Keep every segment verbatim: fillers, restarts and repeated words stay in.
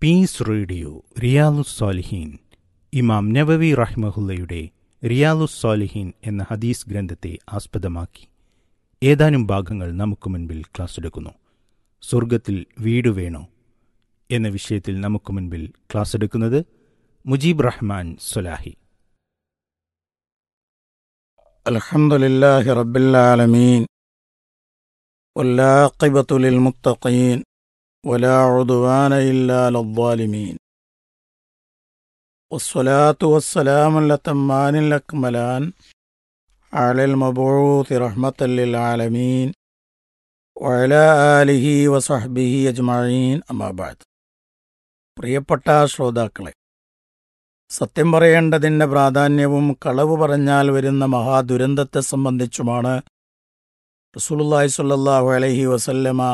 Piece radio റിയാലുസ്സാലിഹീൻ ഇമാം നവവി റഹ്മഹുല്ലയുടെ റിയാലുസ്സാലിഹീൻ എന്ന ഹദീസ് ഗ്രന്ഥത്തെ ആസ്പദമാക്കി ഏതാനും ഭാഗങ്ങൾ നമുക്ക് മുൻപിൽ ക്ലാസ് എടുക്കുന്നു. സ്വർഗത്തിൽ വീട് വേണോ എന്ന വിഷയത്തിൽ നമുക്ക് മുൻപിൽ ക്ലാസ് എടുക്കുന്നത് മുജീബ് റഹ്മാൻ സ്വലാഹി. അൽഹംദുലില്ലാഹി റബ്ബിൽ ആലമീൻ വല്ലാഖിബത്തു ലിൽ മുത്തഖീൻ വലാ ഉദ്വാന ഇല്ലാ ലദ്ദാലിമീൻ വസ്സലാത്തു വസ്സലാമു അലത്തമ്മാനിൽ അക്മലാൻ അലൽ മബ്ഊത്തി റഹ്മത്തൽ ലിൽ ആലമീൻ വഅലാ ആലിഹി വസഹ്ബിഹി അജ്മഈൻ അമ്മാ ബഅദ്. പ്രിയപ്പെട്ട ശ്രോതാക്കളെ, സത്യം പറയേണ്ടതിൻ്റെ പ്രാധാന്യവും കളവ് പറഞ്ഞാൽ വരുന്ന മഹാദുരന്തത്തെ സംബന്ധിച്ചുമാണ് റസൂലുള്ളാഹി സ്വല്ലല്ലാഹു അലൈഹി വസല്ലമ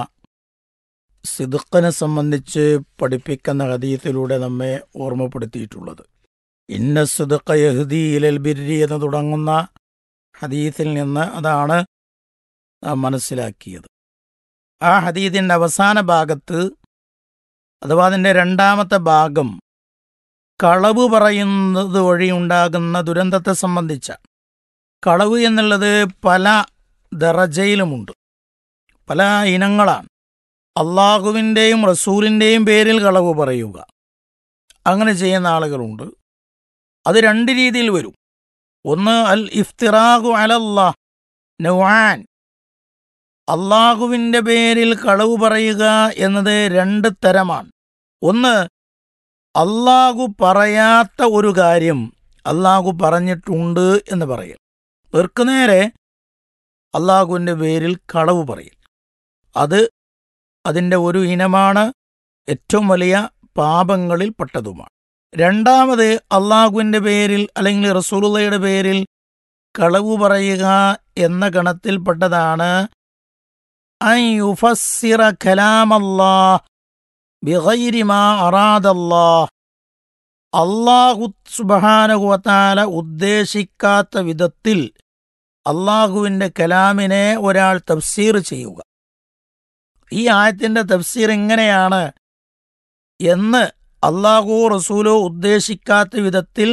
സിദ്ഖിനെ സംബന്ധിച്ച് പഠിപ്പിക്കുന്ന ഹദീസിലൂടെ നമ്മെ ഓർമ്മപ്പെടുത്തിയിട്ടുള്ളത്. ഇന്ന സിദ്ഖ യഹ്ദി ഇലൽ ബിർരി എന്ന് തുടങ്ങുന്ന ഹദീസിൽ നിന്ന് അതാണ് നാം മനസ്സിലാക്കിയത്. ആ ഹദീസിൻ്റെ അവസാന ഭാഗത്ത്, അഥവാ അതിൻ്റെ രണ്ടാമത്തെ ഭാഗം, കളവ് പറയുന്നത് വഴി ഉണ്ടാകുന്ന ദുരന്തത്തെ സംബന്ധിച്ച. കളവ് എന്നുള്ളത് പല ദറജയിലുമുണ്ട്, പല ഇനങ്ങളാണ്. അള്ളാഹുവിൻ്റെയും റസൂലിൻ്റെയും പേരിൽ കളവ് പറയുക, അങ്ങനെ ചെയ്യുന്ന ആളുകളുണ്ട്. അത് രണ്ട് രീതിയിൽ വരും. ഒന്ന്, അൽ ഇഫ്തിറാഖു അലല്ലാഹ് നൗആൻ, അള്ളാഹുവിൻ്റെ പേരിൽ കളവ് പറയുക എന്നത് രണ്ട് തരമാണ്. ഒന്ന്, അള്ളാഹു പറയാത്ത ഒരു കാര്യം അള്ളാഹു പറഞ്ഞിട്ടുണ്ട് എന്ന് പറയൽ. നേർക്കുനേരെ അള്ളാഹുവിൻ്റെ പേരിൽ കളവ് പറയൽ, അത് അതിൻ്റെ ഒരു ഇനമാണ്, ഏറ്റവും വലിയ പാപങ്ങളിൽ പെട്ടതുമാണ്. രണ്ടാമത്, അള്ളാഹുവിൻ്റെ പേരിൽ അല്ലെങ്കിൽ റസൂലുള്ളാഹിയുടെ പേരിൽ കളവ് പറയുക എന്ന ഗണത്തിൽപ്പെട്ടതാണ് അൻ യുഫസ്സിറ കലാമല്ലാഹ് ബിഗൈരി മാ അറാദല്ലാഹ്, അള്ളാഹു സുബ്ഹാനഹു വ തആല ഉദ്ദേശിക്കാത്ത വിധത്തിൽ അള്ളാഹുവിൻ്റെ കലാമിനെ ഒരാൾ തഫ്സീർ ചെയ്യുക. ഈ ആയത്തിൻ്റെ തഫ്സീർ എങ്ങനെയാണ് എന്ന് അള്ളാഹു റസൂലോ ഉദ്ദേശിക്കാത്ത വിധത്തിൽ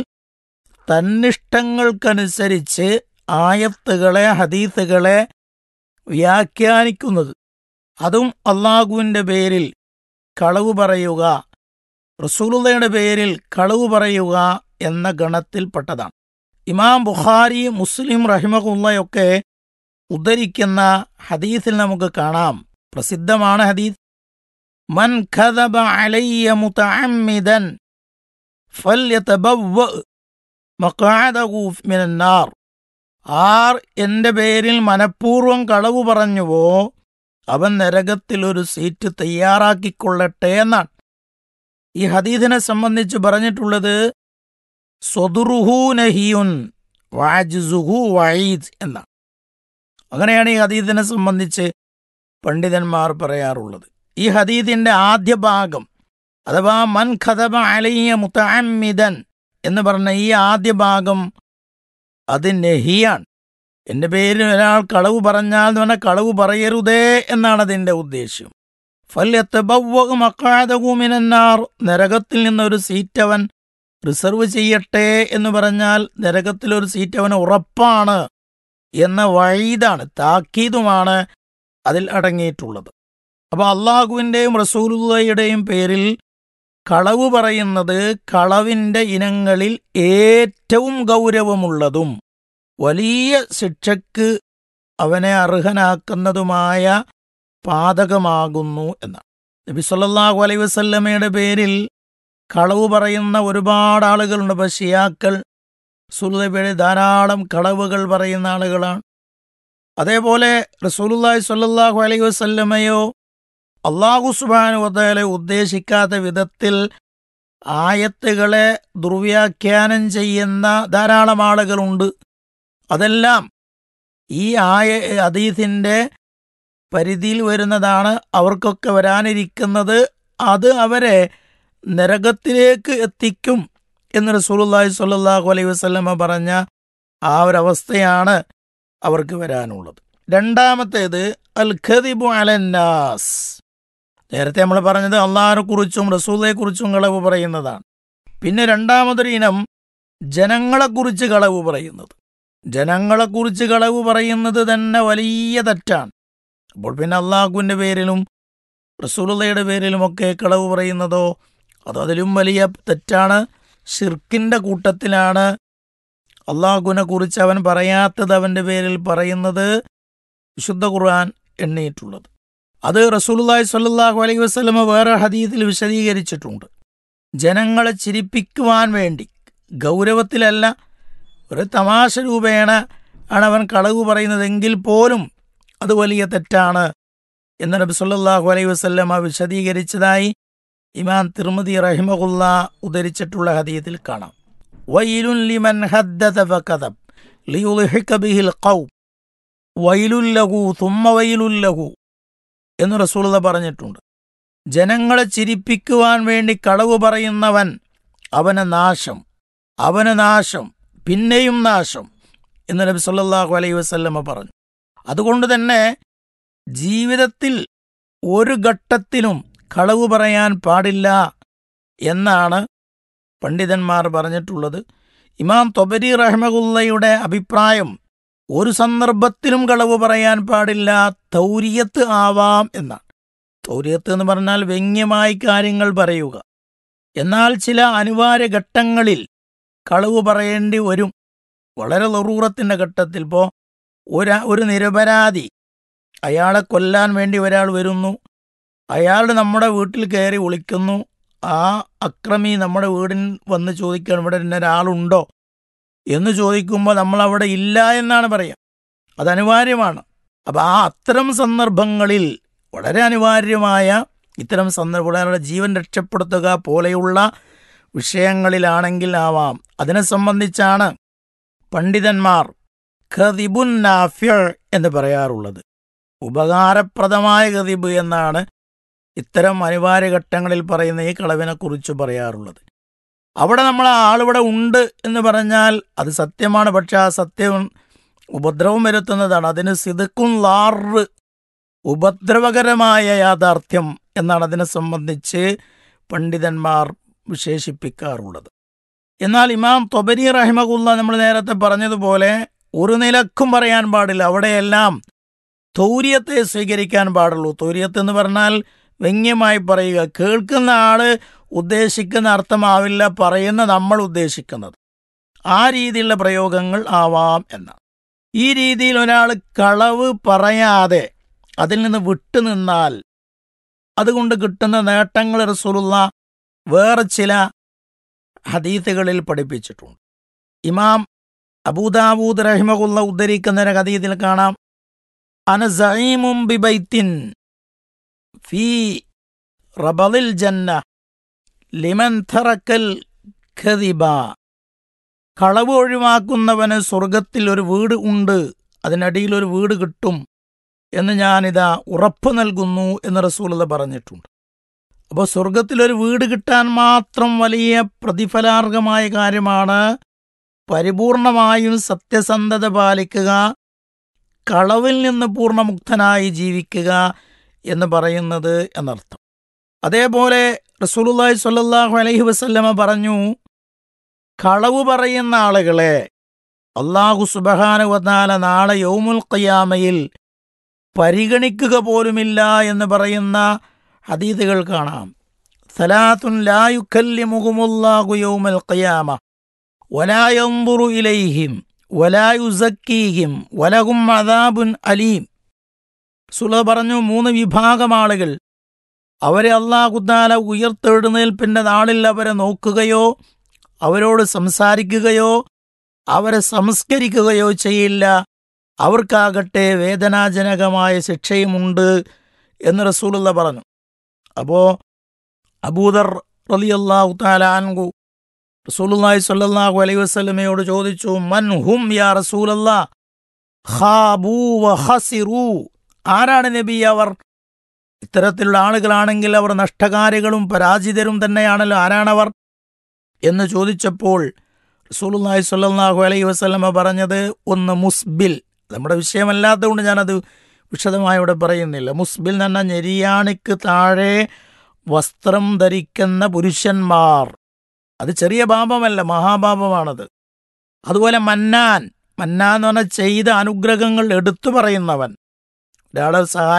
തന്നിഷ്ടങ്ങൾക്കനുസരിച്ച് ആയത്തുകളെ ഹദീസുകളെ വ്യാഖ്യാനിക്കുന്നത്, അതും അള്ളാഹുവിൻ്റെ പേരിൽ കളവ് പറയുക, റസൂലുള്ളാഹിയുടെ പേരിൽ കളവ് പറയുക എന്ന ഗണത്തിൽപ്പെട്ടതാണ്. ഇമാം ബുഖാരി, മുസ്ലിം റഹിമഹുള്ളയൊക്കെ ഉദ്ധരിക്കുന്ന ഹദീസിൽ നമുക്ക് കാണാം, പ്രസിദ്ധമാണ് ഹദീസ്, മൻ ഖദബ അലയ്യ മുതഅമ്മിദൻ ഫൽയതബവ്വ മഖഅദഹു മിനന്നാർ, ആർ എൻ്റെ പേരിൽ മനഃപൂർവ്വം കളവ് പറഞ്ഞുവോ അവൻ നരകത്തിൽ ഒരു സീറ്റ് തയ്യാറാക്കിക്കൊള്ളട്ടെ എന്നാണ്. ഈ ഹദീസിനെ സംബന്ധിച്ച് പറഞ്ഞിട്ടുള്ളത് സ്വദുറുഹു നഹിയുൻ വഅജ്സുഹു വഈദ് എന്നാണ്. അങ്ങനെയാണ് ഈ ഹദീസിനെ സംബന്ധിച്ച് പണ്ഡിതന്മാർ പറയാറുള്ളത്. ഈ ഹദീസിൻ്റെ ആദ്യ ഭാഗം, അഥവാ മൻ ഖദബ അലയ്യ മുതഅമ്മിദൻ എന്ന് പറഞ്ഞ ഈ ആദ്യ ഭാഗം, അത് നഹിയാണ്. എൻ്റെ പേരിൽ ഒരാൾ കളവ് പറഞ്ഞാൽ എന്ന് പറഞ്ഞാൽ കളവ് പറയരുതേ എന്നാണ് അതിൻ്റെ ഉദ്ദേശ്യം. ഫൽയതബവ്വ മഖഅദഹു മിനന്നാർ, നരകത്തിൽ നിന്നൊരു സീറ്റ് അവൻ റിസർവ് ചെയ്യട്ടെ എന്ന് പറഞ്ഞാൽ നരകത്തിലൊരു സീറ്റ് അവന് ഉറപ്പാണ് എന്ന വഈദാണ്, താക്കീതുമാണ് അതിൽ അടങ്ങിയിട്ടുള്ളത്. അപ്പോൾ അള്ളാഹുവിൻ്റെയും റസൂലുള്ളാഹിയുടെയും പേരിൽ കളവ് പറയുന്നത് കളവിൻ്റെ ഇനങ്ങളിൽ ഏറ്റവും ഗൗരവമുള്ളതും വലിയ ശിക്ഷയ്ക്ക് അവനെ അർഹനാക്കുന്നതുമായ പാതകമാകുന്നു എന്നാണ്. നബി സല്ലല്ലാഹു അലൈഹി വസല്ലമയുടെ പേരിൽ കളവ് പറയുന്ന ഒരുപാട് ആളുകളുണ്ട്. ഇപ്പോൾ ഷിയാക്കൾ റസൂലുള്ളാഹിയുടെ പേരിൽ ധാരാളം കളവുകൾ പറയുന്ന ആളുകളാണ്. അതേപോലെ റസൂലുള്ളാഹി സ്വല്ലല്ലാഹു അലൈഹി വസല്ലമയോ അല്ലാഹു സുബ്ഹാനഹു വ തആല ഉദ്ദേശിക്കാത്ത വിധത്തിൽ ആയത്തുകളെ ദുർവ്യാഖ്യാനം ചെയ്യുന്ന ധാരാളം ആളുകളുണ്ട്. അതെല്ലാം ഈ ആയ ഹദീസിൻ്റെ പരിധിയിൽ വരുന്നതാണ്. അവർക്കൊക്കെ വരാനിരിക്കുന്നത് അത് അവരെ നരകത്തിലേക്ക് എത്തിക്കും എന്ന് റസൂലുള്ളാഹി സ്വല്ലല്ലാഹു അലൈഹി വസല്ലമ പറഞ്ഞ ആ ഒരവസ്ഥയാണ് അവർക്ക് വരാനുള്ളത്. രണ്ടാമത്തേത് അൽ ഖദിബു അലന്നാസ്, നേരത്തെ നമ്മൾ പറഞ്ഞത് അള്ളാഹിനെക്കുറിച്ചും റസൂലിനെക്കുറിച്ചും കളവ് പറയുന്നതാണ്. പിന്നെ രണ്ടാമതൊരു ഇനം ജനങ്ങളെക്കുറിച്ച് കളവ് പറയുന്നത്. ജനങ്ങളെക്കുറിച്ച് കളവ് പറയുന്നത് തന്നെ വലിയ തെറ്റാണ്. അപ്പോൾ പിന്നെ അള്ളാഹുവിൻ്റെ പേരിലും റസൂലുള്ളയുടെ പേരിലുമൊക്കെ കളവ് പറയുന്നതോ അത് അതിലും വലിയ തെറ്റാണ്. ശിർക്കിൻ്റെ കൂട്ടത്തിലാണ്. അള്ളാഹുവിനെ കുറിച്ച് അവൻ പറയാത്തത് അവൻ്റെ പേരിൽ പറയുന്നത് വിശുദ്ധ ഖുർആൻ എണ്ണിയിട്ടുള്ളത്. അത് റസൂലുള്ളാഹി സ്വല്ലല്ലാഹു അലൈഹി വസല്ലമ വേറെ ഹദീസിൽ വിശദീകരിച്ചിട്ടുണ്ട്. ജനങ്ങളെ ചിരിപ്പിക്കുവാൻ വേണ്ടി, ഗൗരവത്തിലല്ല, ഒരു തമാശ രൂപേണ ആണ് അവൻ കളവ് പറയുന്നതെങ്കിൽ പോലും അത് വലിയ തെറ്റാണ് എന്ന് നബി സല്ലല്ലാഹു അലൈഹി വസല്ലമ വിശദീകരിച്ചതായി ഇമാം തിർമിദി റഹിമഹുല്ലാ ഉദ്ധരിച്ചിട്ടുള്ള ഹദീസിൽ കാണാം. വൈലുൻ ലിമൻ ഹദ്ദത ഫകദബ് ലിയുൽഹിക ബിഹിൽ ഖൗം വൈലുൻ ലഹു സുമ്മ വൈലുൻ ലഹു എന്ന് റസൂലുള്ളാഹി പറഞ്ഞിട്ടുണ്ട്. ജനങ്ങളെ ചിരിപ്പിക്കുവാൻ വേണ്ടി കളവ് പറയുന്നവൻ, അവന് നാശം, അവന് നാശം, പിന്നെയും നാശം എന്ന് നബി സല്ലല്ലാഹു അലൈഹി വസല്ലമ പറഞ്ഞു. അതുകൊണ്ട് തന്നെ ജീവിതത്തിൽ ഒരു ഘട്ടത്തിലും കളവ് പറയാൻ പാടില്ല എന്നാണ് പണ്ഡിതന്മാർ പറഞ്ഞിട്ടുള്ളത്. ഇമാം തൊബരി റഹ്മത്തുള്ളാഹിയുടെ അഭിപ്രായം ഒരു സന്ദർഭത്തിലും കളവ് പറയാൻ പാടില്ല, തൗരിയത്ത് ആവാം എന്നാണ്. തൗരിയത്ത് എന്ന് പറഞ്ഞാൽ വ്യംഗ്യമായി കാര്യങ്ങൾ പറയുക. എന്നാൽ ചില അനിവാര്യ ഘട്ടങ്ങളിൽ കളവ് പറയേണ്ടി വരും. വളരെ ലറൂറത്തിൻ്റെ ഘട്ടത്തിൽ, ഇപ്പോൾ ഒരു ഒരു നിരപരാധി, അയാളെ കൊല്ലാൻ വേണ്ടി ഒരാൾ വരുന്നു, അയാൾ നമ്മുടെ വീട്ടിൽ കയറി വിളിക്കുന്നു. ആ അക്രമി നമ്മുടെ വീടിൽ വന്ന് ചോദിക്കണം, ഇവിടെ ഇന്ന ഒരാളുണ്ടോ എന്ന് ചോദിക്കുമ്പോൾ നമ്മളവിടെ ഇല്ല എന്നാണ് പറയുക. അത് അനിവാര്യമാണ്. അപ്പം ആ അത്തരം സന്ദർഭങ്ങളിൽ, വളരെ അനിവാര്യമായ ഇത്തരം സന്ദർഭങ്ങൾ, അയാളുടെ ജീവൻ രക്ഷപ്പെടുത്തുക പോലെയുള്ള വിഷയങ്ങളിലാണെങ്കിൽ ആവാം. അതിനെ സംബന്ധിച്ചാണ് പണ്ഡിതന്മാർ ഖദിബുൻ നാഫിഅ് എന്ന് പറയാറുള്ളത്. ഉപകാരപ്രദമായ ഖദിബ് എന്നാണ് ഇത്തരം അനിവാര്യ ഘട്ടങ്ങളിൽ പറയുന്ന ഈ കളവിനെക്കുറിച്ച് പറയാറുള്ളത്. അവിടെ നമ്മൾ ആളിവിടെ ഉണ്ട് എന്ന് പറഞ്ഞാൽ അത് സത്യമാണ്, പക്ഷെ ആ സത്യം ഉപദ്രവം വരുത്തുന്നതാണ്. അതിന് സിദ്ഖുൻ ലാറ്, ഉപദ്രവകരമായ യാഥാർത്ഥ്യം എന്നാണ് അതിനെ സംബന്ധിച്ച് പണ്ഡിതന്മാർ വിശേഷിപ്പിക്കാറുള്ളത്. എന്നാൽ ഇമാം തൊബരി റഹിമഹുല്ലാഹ് നമ്മൾ നേരത്തെ പറഞ്ഞതുപോലെ ഒരു നിലക്കും പറയാൻ പാടില്ല. അവിടെയെല്ലാം തൗരിയത്തെ സ്വീകരിക്കാൻ പാടുള്ളൂ. തൗരിയത്ത് എന്ന് പറഞ്ഞാൽ വ്യംഗ്യമായി പറയുക. കേൾക്കുന്ന ആള് ഉദ്ദേശിക്കുന്ന അർത്ഥമാവില്ല പറയുന്ന നമ്മൾ ഉദ്ദേശിക്കുന്നത്. ആ രീതിയിലുള്ള പ്രയോഗങ്ങൾ ആവാം എന്നാണ്. ഈ രീതിയിൽ ഒരാൾ കളവ് പറയാതെ അതിൽ നിന്ന് വിട്ടുനിന്നാൽ അതുകൊണ്ട് കിട്ടുന്ന നേട്ടങ്ങൾ റസൂലുള്ളാഹി വേറെ ചില ഹദീസുകളിൽ പഠിപ്പിച്ചിട്ടുണ്ട്. ഇമാം അബൂദാവൂദ് റഹിമഹുല്ലാഹ് ഉദ്ധരിക്കുന്ന ഒരു ഹദീസിൽ കാണാം, അന സഈമും ബിബൈത്തിൻ ഫീ റബളിൽ ജന്ന ലിമൻ തറക്കൽ ഖദിബ. കളവ് ഒഴിവാക്കുന്നവന് സ്വർഗത്തിൽ ഒരു വീട് ഉണ്ട്, അതിനടിയിൽ ഒരു വീട് കിട്ടും എന്ന് ഞാനിതാ ഉറപ്പ് നൽകുന്നു എന്ന് റസൂലുള്ളാഹി പറഞ്ഞിട്ടുണ്ട്. അപ്പോൾ സ്വർഗത്തിലൊരു വീട് കിട്ടാൻ മാത്രം വലിയ പ്രതിഫലാർഹമായ കാര്യമാണ് പരിപൂർണമായും സത്യസന്ധത പാലിക്കുക, കളവിൽ നിന്ന് പൂർണ്ണമുക്തനായി ജീവിക്കുക എന്ന് പറയുന്നത് എന്നർത്ഥം. അതേപോലെ റസൂലുള്ളാഹി സ്വല്ലല്ലാഹു അലൈഹി വസല്ലമ പറഞ്ഞു, കളവ് പറയുന്ന ആളുകളെ അല്ലാഹു സുബ്ഹാനഹു വ തആല നാളെ യൗമുൽ ഖിയാമയിൽ പരിഗണിക്കുക പോലുമില്ല എന്ന് പറയുന്ന ഹദീസുകൾ കാണാം. സലാത്തുൻ ലാ യുകല്ലിമുഹുമുല്ലാഹു യൗമൽ ഖിയാമ വലാ യൻദുറു ഇലൈഹിം വലാ യുസക്കീഹിം വലഹും അദാബുൻ അലീം. റസൂലുള്ളാഹി പറഞ്ഞു, മൂന്ന് വിഭാഗം ആളുകൾ, അവരെ അല്ലാഹു തആല ഉയർത്തെഴുന്നേൽപ്പിന്റെ നാളിൽ അവരെ നോക്കുകയോ അവരോട് സംസാരിക്കുകയോ അവരെ സംസ്കരിക്കുകയോ ചെയ്യില്ല, അവർക്കാകട്ടെ വേദനാജനകമായ ശിക്ഷയുമുണ്ട് എന്ന് റസൂലുള്ളാഹി പറഞ്ഞു. അപ്പോൾ അബൂദർ റളിയല്ലാഹു തആല അൻഹു റസൂലുള്ളാഹി സ്വല്ലല്ലാഹു അലൈഹി വസല്ലമയോട് ചോദിച്ചു, മൻ ഹും യാ റസൂലല്ലാഹ്? ഖാബൂ വ ഖസിറൂ. ആരാണ് നബി അവർ? ഇത്തരത്തിലുള്ള ആളുകളാണെങ്കിൽ അവർ നഷ്ടകാരികളും പരാജിതരും തന്നെയാണല്ലോ, ആരാണവർ എന്ന് ചോദിച്ചപ്പോൾ റസൂലുള്ളാഹി സ്വല്ലല്ലാഹു അലൈഹി വസല്ലമ പറഞ്ഞത്, ഒന്ന് മുസ്ബിൽ. നമ്മുടെ വിഷയമല്ലാത്തതുകൊണ്ട് ഞാനത് വിശദമായി ഇവിടെ പറയുന്നില്ല. മുസ്ബിൽ എന്ന് പറഞ്ഞാൽ ഞെരിയാണിക്ക് താഴെ വസ്ത്രം ധരിക്കുന്ന പുരുഷന്മാർ. അത് ചെറിയ പാപമല്ല, മഹാപാപമാണത്. അതുപോലെ മന്നാൻ, മന്നാൻ എന്ന് പറഞ്ഞാൽ ചെയ്ത അനുഗ്രഹങ്ങൾ എടുത്തു പറയുന്നവൻ. ഒരാളെ സഹായം